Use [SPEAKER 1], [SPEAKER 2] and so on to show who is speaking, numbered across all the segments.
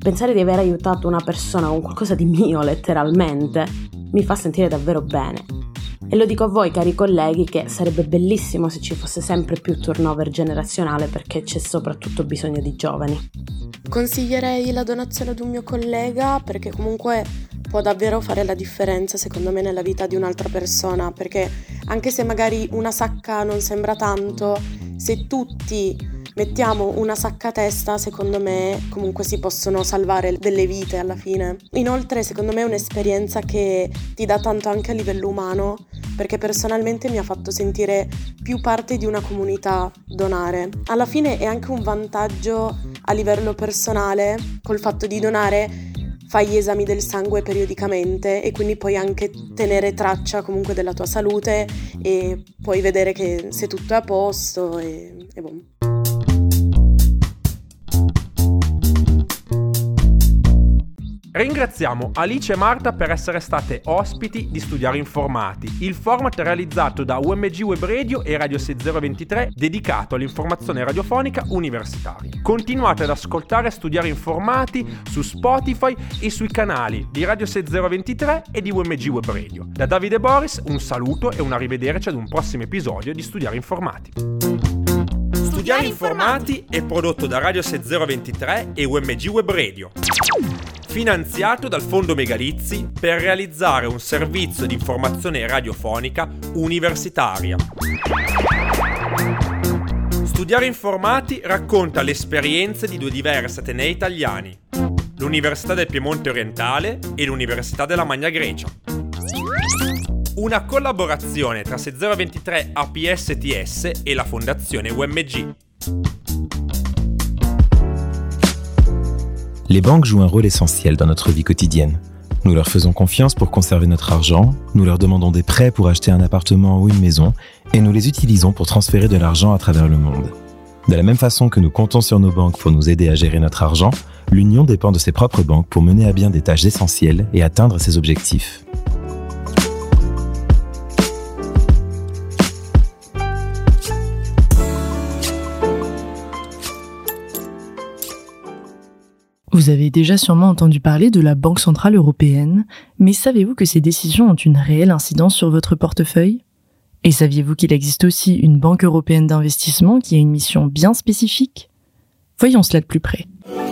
[SPEAKER 1] Pensare di aver aiutato una persona con qualcosa di mio, letteralmente, mi fa sentire davvero bene. E lo dico a voi, cari colleghi, che sarebbe bellissimo se ci fosse sempre più turnover generazionale, perché c'è soprattutto bisogno di giovani.
[SPEAKER 2] Consiglierei la donazione ad un mio collega, perché comunque può davvero fare la differenza, secondo me, nella vita di un'altra persona, perché anche se magari una sacca non sembra tanto, se tutti mettiamo una sacca a testa, secondo me comunque si possono salvare delle vite alla fine. Inoltre, secondo me è un'esperienza che ti dà tanto anche a livello umano, perché personalmente mi ha fatto sentire più parte di una comunità donare. Alla fine è anche un vantaggio a livello personale, col fatto di donare fai gli esami del sangue periodicamente e quindi puoi anche tenere traccia comunque della tua salute e puoi vedere che se tutto è a posto e boh.
[SPEAKER 3] Ringraziamo Alice e Marta per essere state ospiti di Studiare Informati, il format realizzato da UMG Web Radio e Radio 6023 dedicato all'informazione radiofonica universitaria. Continuate ad ascoltare Studiare Informati su Spotify e sui canali di Radio 6023 e di UMG Web Radio. Da Davide Boris un saluto e un arrivederci ad un prossimo episodio di Studiare Informati. Studiare Informati è prodotto da Radio 6023 e UMG Web Radio, finanziato dal Fondo Megalizzi per realizzare un servizio di informazione radiofonica universitaria. Studiare Informati racconta le esperienze di due diversi atenei italiani, l'Università del Piemonte Orientale e l'Università della Magna Grecia. Una collaborazione tra 6023 APSTS e la Fondazione UMG.
[SPEAKER 4] Les banques jouent un rôle essentiel dans notre vie quotidienne. Nous leur faisons confiance pour conserver notre argent, nous leur demandons des prêts pour acheter un appartement ou une maison, et nous les utilisons pour transférer de l'argent à travers le monde. De la même façon que nous comptons sur nos banques pour nous aider à gérer notre argent, l'Union dépend de ses propres banques pour mener à bien des tâches essentielles et atteindre ses objectifs.
[SPEAKER 5] Vous avez déjà sûrement entendu parler de la Banque Centrale Européenne, mais savez-vous que ces décisions ont une réelle incidence sur votre portefeuille ? Et saviez-vous qu'il existe aussi une Banque Européenne d'Investissement qui a une mission bien spécifique ? Voyons cela de plus près.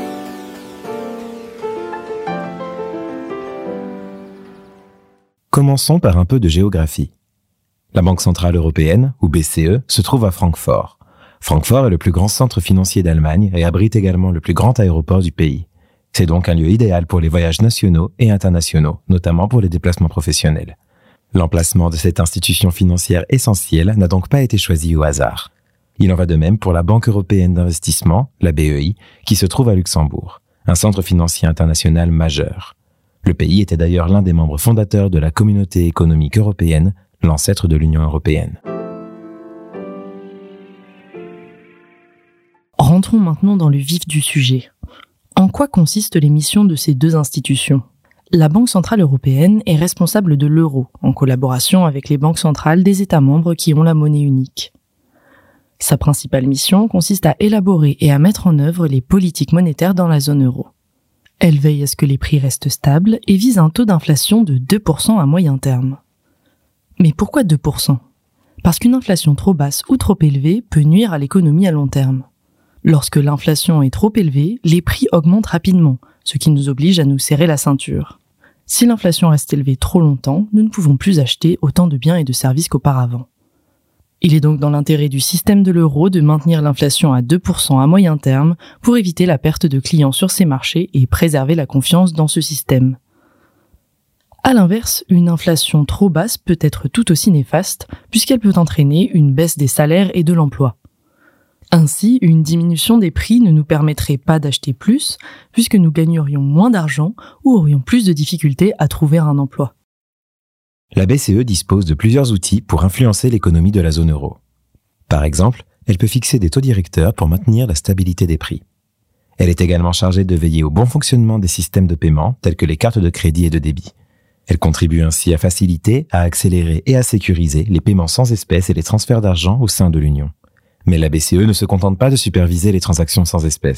[SPEAKER 4] Commençons par un peu de géographie. La Banque Centrale Européenne, ou BCE, se trouve à Francfort. Francfort est le plus grand centre financier d'Allemagne et abrite également le plus grand aéroport du pays. C'est donc un lieu idéal pour les voyages nationaux et internationaux, notamment pour les déplacements professionnels. L'emplacement de cette institution financière essentielle n'a donc pas été choisi au hasard. Il en va de même pour la Banque Européenne d'Investissement, la BEI, qui se trouve à Luxembourg, un centre financier international majeur. Le pays était d'ailleurs l'un des membres fondateurs de la Communauté économique européenne, l'ancêtre de l'Union européenne.
[SPEAKER 5] Rentrons maintenant dans le vif du sujet. En quoi consistent les missions de ces deux institutions ? La Banque Centrale Européenne est responsable de l'euro, en collaboration avec les banques centrales des États membres qui ont la monnaie unique. Sa principale mission consiste à élaborer et à mettre en œuvre les politiques monétaires dans la zone euro. Elle veille à ce que les prix restent stables et vise un taux d'inflation de 2% à moyen terme. Mais pourquoi 2% ? Parce qu'une inflation trop basse ou trop élevée peut nuire à l'économie à long terme. Lorsque l'inflation est trop élevée, les prix augmentent rapidement, ce qui nous oblige à nous serrer la ceinture. Si l'inflation reste élevée trop longtemps, nous ne pouvons plus acheter autant de biens et de services qu'auparavant. Il est donc dans l'intérêt du système de l'euro de maintenir l'inflation à 2% à moyen terme pour éviter la perte de clients sur ces marchés et préserver la confiance dans ce système. À l'inverse, une inflation trop basse peut être tout aussi néfaste puisqu'elle peut entraîner une baisse des salaires et de l'emploi. Ainsi, une diminution des prix ne nous permettrait pas d'acheter plus, puisque nous gagnerions moins d'argent ou aurions plus de difficultés à trouver un emploi.
[SPEAKER 4] La BCE dispose de plusieurs outils pour influencer l'économie de la zone euro. Par exemple, elle peut fixer des taux directeurs pour maintenir la stabilité des prix. Elle est également chargée de veiller au bon fonctionnement des systèmes de paiement, tels que les cartes de crédit et de débit. Elle contribue ainsi à faciliter, à accélérer et à sécuriser les paiements sans espèces et les transferts d'argent au sein de l'Union. Mais la BCE ne se contente pas de superviser les transactions sans espèces.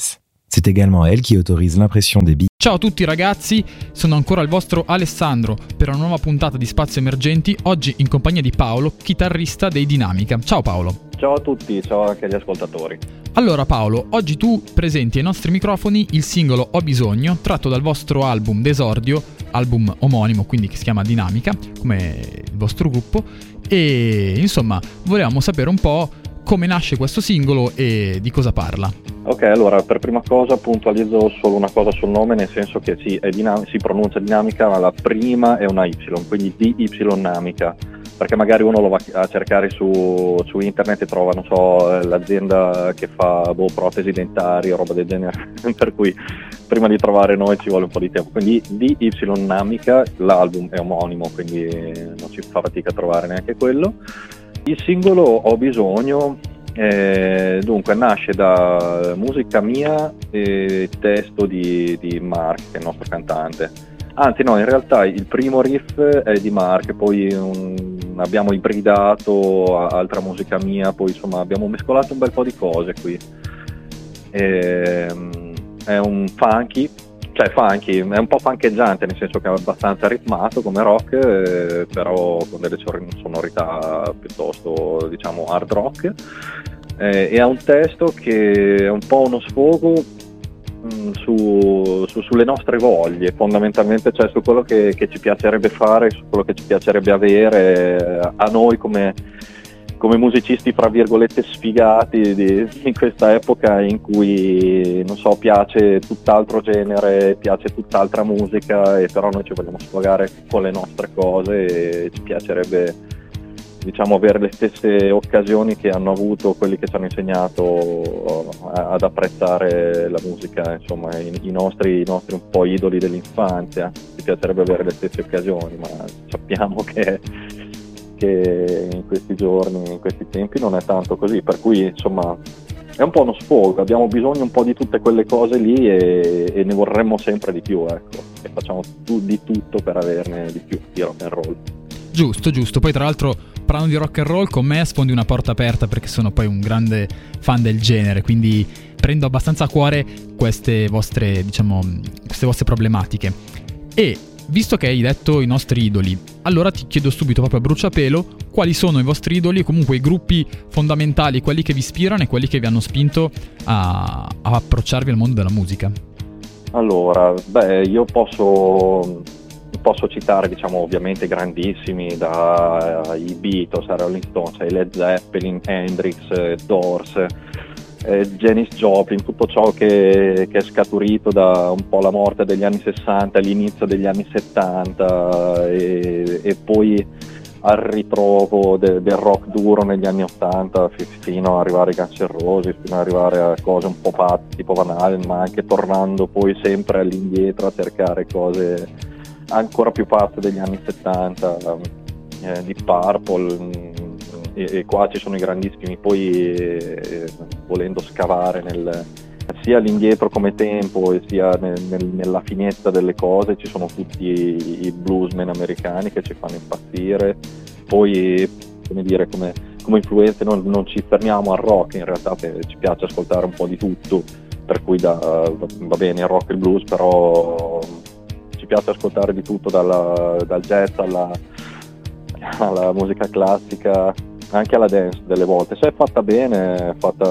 [SPEAKER 4] C'est également elle qui autorise l'impression des billets.
[SPEAKER 6] Ciao a tutti ragazzi, sono ancora il vostro Alessandro per una nuova puntata di Spazio Emergenti, oggi in compagnia di Paolo, chitarrista dei Dinamica. Ciao Paolo.
[SPEAKER 7] Ciao a tutti, ciao anche agli ascoltatori.
[SPEAKER 6] Allora Paolo, oggi tu presenti ai nostri microfoni il singolo Ho Bisogno, tratto dal vostro album d'esordio, album omonimo, quindi che si chiama Dinamica, come il vostro gruppo, e insomma volevamo sapere un po' come nasce questo singolo e di cosa parla.
[SPEAKER 7] Ok, allora per prima cosa puntualizzo solo una cosa sul nome, nel senso che sì, si pronuncia dinamica, ma la prima è una Y, quindi Dinamica, perché magari uno lo va a cercare su internet e trova, non so, l'azienda che fa protesi dentarie o roba del genere, per cui prima di trovare noi ci vuole un po' di tempo. Quindi Dinamica, l'album è omonimo, quindi non ci fa fatica a trovare neanche quello. Il singolo Ho Bisogno, dunque nasce da musica mia e testo di Mark, che è il nostro cantante. Anzi no, in realtà il primo riff è di Mark, poi abbiamo ibridato altra musica mia, poi insomma abbiamo mescolato un bel po' di cose qui. È un funky, è un po' funcheggiante, nel senso che è abbastanza ritmato come rock, però con delle sonorità piuttosto, diciamo, hard rock, e ha un testo che è un po' uno sfogo sulle nostre voglie, fondamentalmente, cioè su quello che ci piacerebbe fare, su quello che ci piacerebbe avere a noi come musicisti fra virgolette sfigati in questa epoca in cui, non so, piace tutt'altro genere, piace tutt'altra musica, e però noi ci vogliamo sfogare con le nostre cose e ci piacerebbe, diciamo, avere le stesse occasioni che hanno avuto quelli che ci hanno insegnato ad apprezzare la musica, insomma i nostri un po' idoli dell'infanzia. Ci piacerebbe avere le stesse occasioni, ma sappiamo che in questi giorni, in questi tempi non è tanto così, per cui insomma è un po' uno sfogo, abbiamo bisogno un po' di tutte quelle cose lì e ne vorremmo sempre di più, ecco, e facciamo di tutto per averne di più di rock and roll.
[SPEAKER 6] Giusto, poi tra l'altro parlando di rock and roll con me sfondi una porta aperta, perché sono poi un grande fan del genere, quindi prendo abbastanza a cuore queste vostre problematiche. E visto che hai detto i nostri idoli, allora ti chiedo subito, proprio a bruciapelo, quali sono i vostri idoli, comunque i gruppi fondamentali, quelli che vi ispirano e quelli che vi hanno spinto a approcciarvi al mondo della musica.
[SPEAKER 7] Allora, io posso citare, diciamo, ovviamente grandissimi, dai Beatles, ai Rolling Stones, ai Led Zeppelin, Hendrix, Doors, Janis Joplin, tutto ciò che è scaturito da un po' la morte degli anni 60, l'inizio degli anni 70 e poi al ritrovo del rock duro negli anni 80 fino ad arrivare ai Guns N' Roses, fino ad arrivare a cose un po' pazze tipo Van Halen, ma anche tornando poi sempre all'indietro a cercare cose ancora più pazze degli anni 70, di Purple, e qua ci sono i grandissimi, poi volendo scavare sia all'indietro come tempo e sia nella finezza delle cose, ci sono tutti i bluesmen americani che ci fanno impazzire. Poi, come dire, come influenze non ci fermiamo al rock, in realtà ci piace ascoltare un po' di tutto, per cui va bene il rock e il blues, però ci piace ascoltare di tutto, dal jazz alla musica classica, anche alla dance delle volte. Se è fatta bene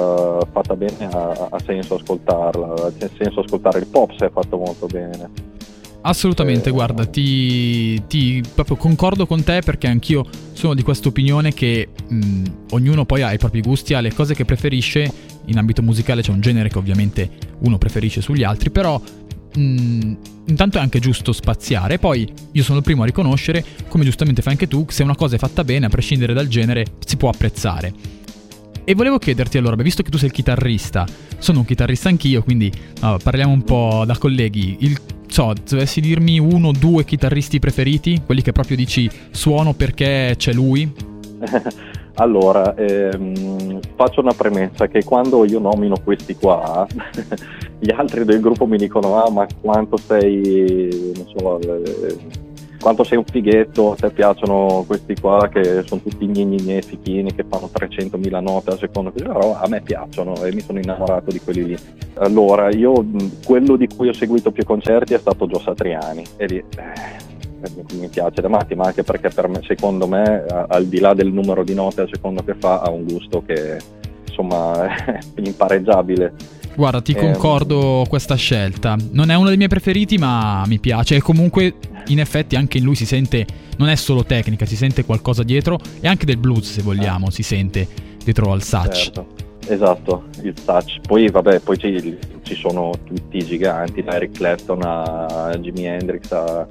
[SPEAKER 7] ha senso ascoltarla, ha senso ascoltare il pop se è fatto molto bene.
[SPEAKER 6] Assolutamente, guarda, ti proprio concordo con te, perché anch'io sono di questa opinione che ognuno poi ha i propri gusti, ha le cose che preferisce. In ambito musicale c'è un genere che ovviamente uno preferisce sugli altri, però intanto è anche giusto spaziare. Poi io sono il primo a riconoscere, come giustamente fai anche tu, che se una cosa è fatta bene, a prescindere dal genere, si può apprezzare. E volevo chiederti allora, visto che tu sei il chitarrista, sono un chitarrista anch'io, quindi parliamo un po' da colleghi. Dovessi dirmi 1 o 2 chitarristi preferiti, quelli che proprio dici suono perché c'è lui?
[SPEAKER 7] Allora, faccio una premessa, che quando io nomino questi qua, gli altri del gruppo mi dicono ma quanto sei, non so, quanto sei un fighetto, a te piacciono questi qua che sono tutti gni fichini che fanno 300.000 note al secondo, però a me piacciono e mi sono innamorato di quelli lì. Allora, io quello di cui ho seguito più concerti è stato Gio Satriani e lì mi piace da matti, ma anche perché per me, secondo me, al di là del numero di note al secondo che fa, ha un gusto che insomma è impareggiabile.
[SPEAKER 6] Guarda, ti concordo questa scelta. Non è uno dei miei preferiti, ma mi piace. E comunque, in effetti, anche in lui si sente, non è solo tecnica, si sente qualcosa dietro. E anche del blues, se vogliamo, si sente dietro al Satch.
[SPEAKER 7] Certo. Esatto, il Satch. Poi vabbè, poi ci sono tutti i giganti, da Eric Clapton a Jimi Hendrix a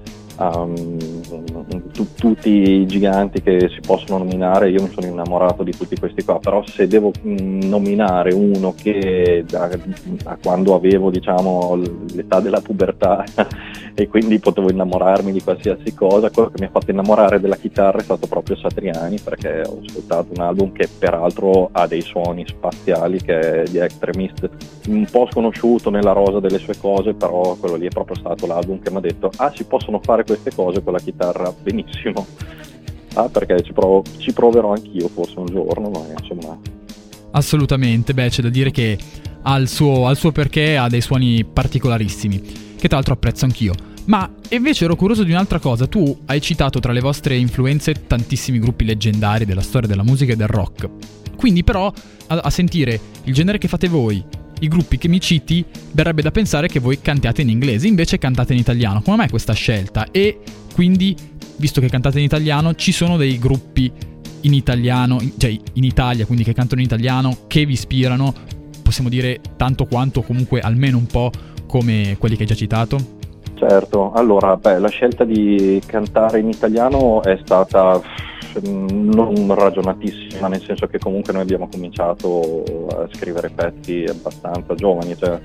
[SPEAKER 7] tutti i giganti che si possono nominare. Io mi sono innamorato di tutti questi qua, però se devo nominare uno che da quando avevo, diciamo, l'età della pubertà e quindi potevo innamorarmi di qualsiasi cosa, quello che mi ha fatto innamorare della chitarra è stato proprio Satriani, perché ho ascoltato un album che peraltro ha dei suoni spaziali, che è The Extremist, un po' sconosciuto nella rosa delle sue cose, però quello lì è proprio stato l'album che mi ha detto si possono fare queste cose con la chitarra benissimo, perché ci proverò anch'io forse un giorno, ma insomma.
[SPEAKER 6] Assolutamente, beh, c'è da dire che ha il suo perché, ha dei suoni particolarissimi, che tra l'altro apprezzo anch'io. Ma invece ero curioso di un'altra cosa. Tu hai citato tra le vostre influenze tantissimi gruppi leggendari della storia della musica e del rock. Quindi però a sentire il genere che fate voi, i gruppi che mi citi, verrebbe da pensare che voi cantiate in inglese, invece cantate in italiano. Come mai questa scelta? E quindi, visto che cantate in italiano, ci sono dei gruppi in italiano, cioè in Italia, quindi che cantano in italiano, che vi ispirano, possiamo dire tanto quanto, comunque almeno un po' come quelli che hai già citato?
[SPEAKER 7] Certo, allora, la scelta di cantare in italiano è stata non ragionatissima, nel senso che comunque noi abbiamo cominciato a scrivere pezzi abbastanza giovani, cioè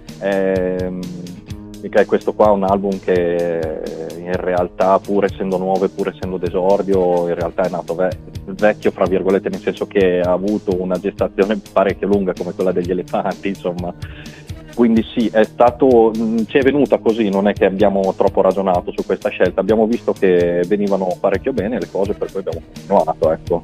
[SPEAKER 7] questo qua è un album che in realtà, pur essendo nuovo e pur essendo d'esordio, in realtà è nato vecchio, fra virgolette, nel senso che ha avuto una gestazione parecchio lunga come quella degli Elefanti, insomma. Quindi sì, ci è venuta così, non è che abbiamo troppo ragionato su questa scelta, abbiamo visto che venivano parecchio bene le cose, per cui abbiamo continuato, ecco.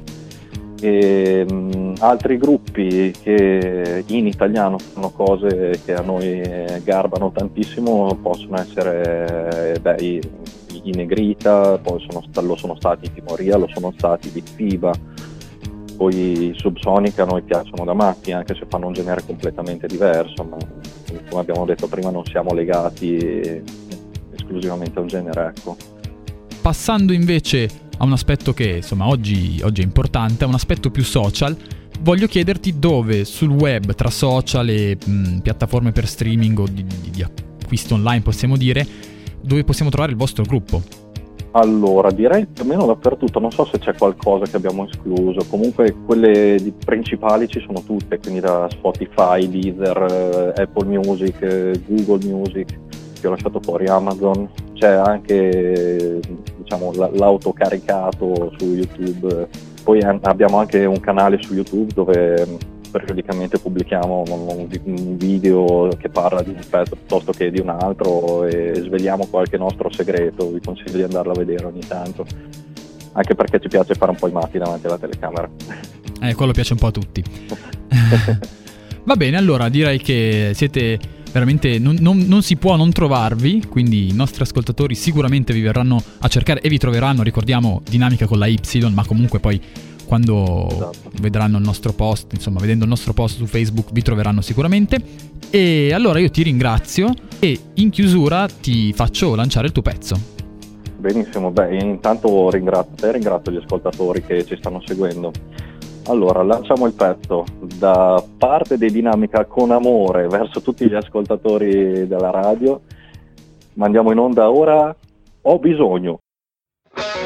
[SPEAKER 7] Altri gruppi che in italiano fanno cose che a noi garbano tantissimo possono essere i Negrita, poi lo sono stati i Timoria, lo sono stati di FIBA. Poi i Subsonica a noi piacciono da matti, anche se fanno un genere completamente diverso, ma come abbiamo detto prima non siamo legati esclusivamente a un genere, ecco.
[SPEAKER 6] Passando invece a un aspetto che insomma oggi è importante, a un aspetto più social, voglio chiederti dove sul web, tra social e piattaforme per streaming o di acquisto online, possiamo dire, dove possiamo trovare il vostro gruppo?
[SPEAKER 7] Allora, direi più o meno dappertutto, non so se c'è qualcosa che abbiamo escluso, comunque quelle principali ci sono tutte, quindi da Spotify, Deezer, Apple Music, Google Music, che ho lasciato fuori Amazon, c'è anche, diciamo, l'autocaricato su YouTube, poi abbiamo anche un canale su YouTube dove periodicamente pubblichiamo un video che parla di un pezzo piuttosto che di un altro e sveliamo qualche nostro segreto. Vi consiglio di andarlo a vedere ogni tanto, anche perché ci piace fare un po' i matti davanti alla telecamera.
[SPEAKER 6] Quello piace un po' a tutti. Va bene, allora direi che siete veramente, non si può non trovarvi, quindi i nostri ascoltatori sicuramente vi verranno a cercare e vi troveranno. Ricordiamo Dinamica con la Y, ma comunque poi quando vedranno il nostro post, insomma, vedendo il nostro post su Facebook vi troveranno sicuramente. E allora io ti ringrazio e in chiusura ti faccio lanciare il tuo pezzo.
[SPEAKER 7] Benissimo, intanto ringrazio gli ascoltatori che ci stanno seguendo. Allora, lanciamo il pezzo da parte di Dinamica con amore verso tutti gli ascoltatori della radio. Mandiamo in onda ora Ho bisogno.